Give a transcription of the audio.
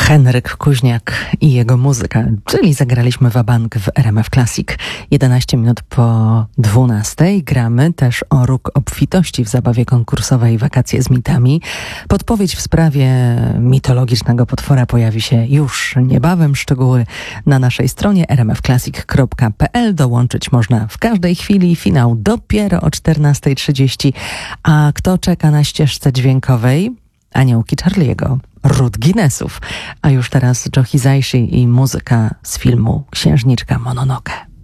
Henryk Kuźniak i jego muzyka, czyli zagraliśmy wabank w RMF Classic. 11 minut po 12 gramy też o róg obfitości w zabawie konkursowej Wakacje z mitami. Podpowiedź w sprawie mitologicznego potwora pojawi się już niebawem. Szczegóły na naszej stronie rmfclassic.pl. Dołączyć można w każdej chwili. Finał dopiero o 14:30. A kto czeka na ścieżce dźwiękowej? Aniołki Charlie'ego, Ród Guinnessów. A już teraz Joe Hisaishi i muzyka z filmu Księżniczka Mononoke.